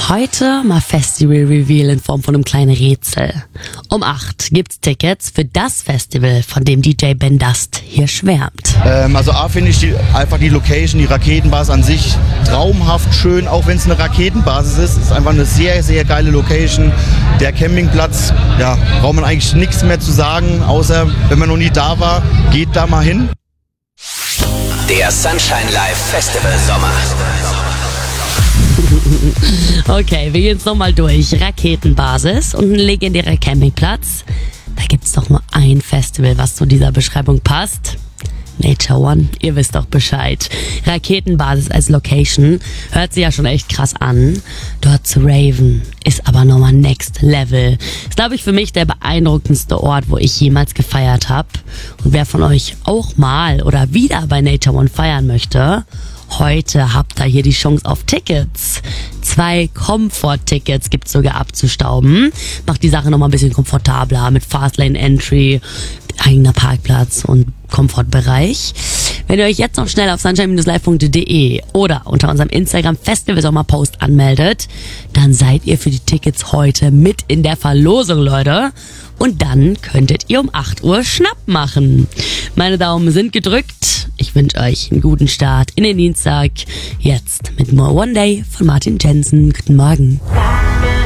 Heute mal Festival Reveal in Form von einem kleinen Rätsel. Um 8 gibt's Tickets für das Festival, von dem DJ Ben Dust hier schwärmt. Also A finde ich einfach die Location, die Raketenbasis an sich traumhaft schön, auch wenn es eine Raketenbasis ist. Es ist einfach eine sehr, sehr geile Location. Der Campingplatz, ja, braucht man eigentlich nichts mehr zu sagen, außer wenn man noch nie da war, geht da mal hin. Der Sunshine Live Festival Sommer. Okay, wir gehen jetzt nochmal durch. Raketenbasis und ein legendärer Campingplatz. Da gibt's doch nur ein Festival, was zu dieser Beschreibung passt. Nature One, ihr wisst doch Bescheid. Raketenbasis als Location hört sich ja schon echt krass an. Dort zu raven ist aber nochmal Next Level. Ist, glaube ich, für mich der beeindruckendste Ort, wo ich jemals gefeiert habe. Und wer von euch auch mal oder wieder bei Nature One feiern möchte, heute habt ihr hier die Chance auf Tickets. 2 Comfort-Tickets gibt's sogar abzustauben. Macht die Sache nochmal ein bisschen komfortabler mit Fastlane-Entry, eigener Parkplatz und Komfortbereich. Wenn ihr euch jetzt noch schnell auf sunshine-live.de oder unter unserem Instagram Festival Sommer Post anmeldet, dann seid ihr für die Tickets heute mit in der Verlosung, Leute. Und dann könntet ihr um 8 Uhr Schnapp machen. Meine Daumen sind gedrückt. Ich wünsche euch einen guten Start in den Dienstag. Jetzt mit More One Day von Martin Jensen. Guten Morgen.